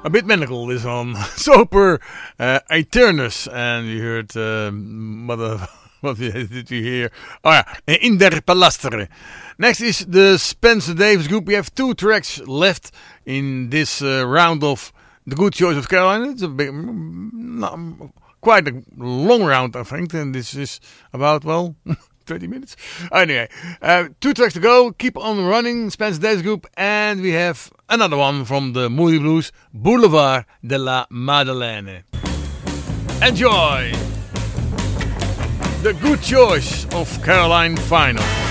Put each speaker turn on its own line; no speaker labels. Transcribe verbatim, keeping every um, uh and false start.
A bit medical this one. Soper uh, Aeternus. And you heard, uh, what, uh, what did you hear? Oh yeah, In der Palastere. Next is the Spencer Davis Group. We have two tracks left in this uh, round of The Good Choice of Caroline. It's a big, no, quite a long round, I think. And this is about, well... twenty minutes. Anyway, uh, two tracks to go. Keep on running, Spencer Davis Group. And we have another one from the Moody Blues, Boulevard de la Madeleine. Enjoy! The Good Choice of Caroline Final.